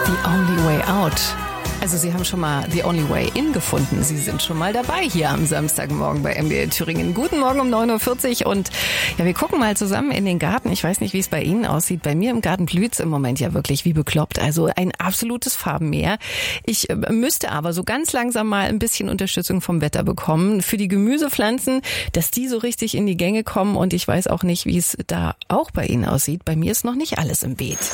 The Only Way Out. Also Sie haben schon mal The Only Way In gefunden. Sie sind schon mal dabei hier am Samstagmorgen bei MDR Thüringen. Guten Morgen um 9.40 Uhr und ja, wir gucken mal zusammen in den Garten. Ich weiß nicht, wie es bei Ihnen aussieht. Bei mir im Garten blüht's im Moment ja wirklich wie bekloppt. Also ein absolutes Farbenmeer. Ich müsste aber so ganz langsam mal ein bisschen Unterstützung vom Wetter bekommen für die Gemüsepflanzen, dass die so richtig in die Gänge kommen. Und ich weiß auch nicht, wie es da auch bei Ihnen aussieht. Bei mir ist noch nicht alles im Beet.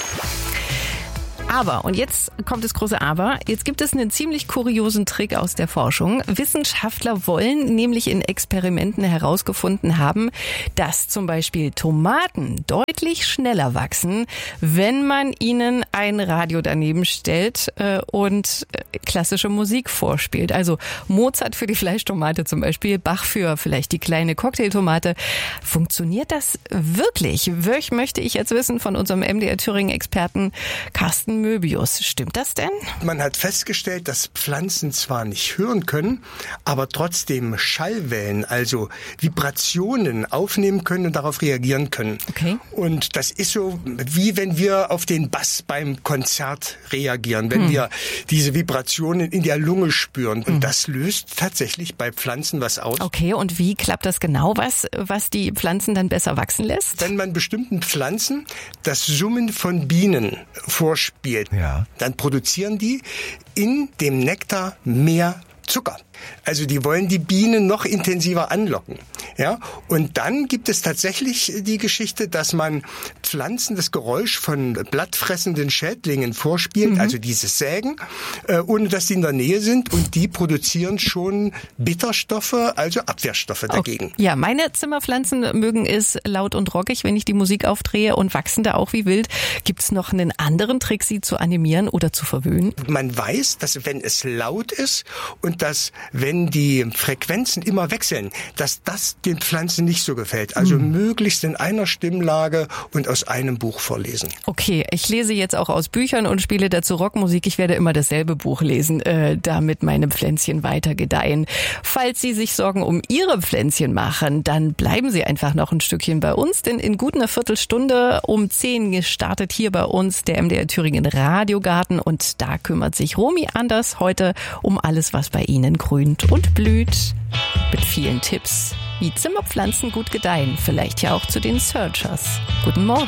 Aber, und jetzt kommt das große Aber, jetzt gibt es einen ziemlich kuriosen Trick aus der Forschung. Wissenschaftler wollen nämlich in Experimenten herausgefunden haben, dass zum Beispiel Tomaten deutlich schneller wachsen, wenn man ihnen ein Radio daneben stellt und klassische Musik vorspielt. Also Mozart für die Fleischtomate zum Beispiel, Bach für vielleicht die kleine Cocktailtomate. Funktioniert das wirklich? Möchte ich jetzt wissen von unserem MDR Thüringen-Experten Carsten Möbius. Stimmt das denn? Man hat festgestellt, dass Pflanzen zwar nicht hören können, aber trotzdem Schallwellen, also Vibrationen aufnehmen können und darauf reagieren können. Okay. Und das ist so, wie wenn wir auf den Bass beim Konzert reagieren, wenn wir diese Vibrationen in der Lunge spüren. Und das löst tatsächlich bei Pflanzen was aus. Okay, und wie klappt das genau, was die Pflanzen dann besser wachsen lässt? Wenn man bestimmten Pflanzen das Summen von Bienen vorspielt, dann produzieren die in dem Nektar mehr Zucker. Also die wollen die Bienen noch intensiver anlocken. Ja? Und dann gibt es tatsächlich die Geschichte, dass man Pflanzen das Geräusch von blattfressenden Schädlingen vorspielt, also dieses Sägen, ohne dass die in der Nähe sind. Und die produzieren schon Bitterstoffe, also Abwehrstoffe dagegen. Okay. Ja, meine Zimmerpflanzen mögen es laut und rockig, wenn ich die Musik aufdrehe und wachsen da auch wie wild. Gibt es noch einen anderen Trick, sie zu animieren oder zu verwöhnen? Man weiß, dass wenn es laut ist und dass wenn die Frequenzen immer wechseln, dass das den Pflanzen nicht so gefällt. Also möglichst in einer Stimmlage und aus einem Buch vorlesen. Okay, ich lese jetzt auch aus Büchern und spiele dazu Rockmusik. Ich werde immer dasselbe Buch lesen, damit meine Pflänzchen weiter gedeihen. Falls Sie sich Sorgen um Ihre Pflänzchen machen, dann bleiben Sie einfach noch ein Stückchen bei uns, denn in gut einer Viertelstunde um 10 gestartet hier bei uns der MDR Thüringen Radiogarten und da kümmert sich Romy Anders heute um alles, was bei Ihnen grünt und blüht, mit vielen Tipps, wie Zimmerpflanzen gut gedeihen, vielleicht ja auch zu den Searchers. Guten Morgen.